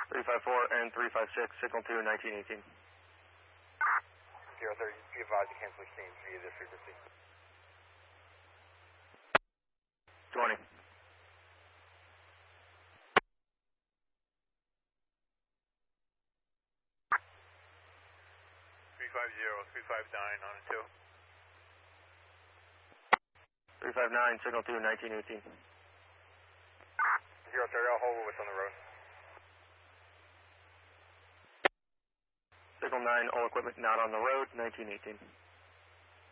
354 and 356, signal 2, 1918. 030, be advised to cancel exchange via this frequency. 20. 359 on 2. 359, signal 2, 1918. 030, I'll hold what's on the road. Signal 9, all equipment not on the road, 1918.